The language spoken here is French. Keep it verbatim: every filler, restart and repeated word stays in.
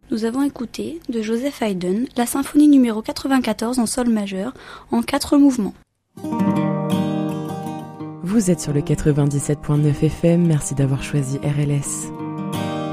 Nous avons écouté, de Joseph Haydn, la symphonie numéro quatre-vingt-quatorze en sol majeur, en quatre mouvements. Vous êtes sur le quatre-vingt-dix-sept virgule neuf F M, merci d'avoir choisi R L S.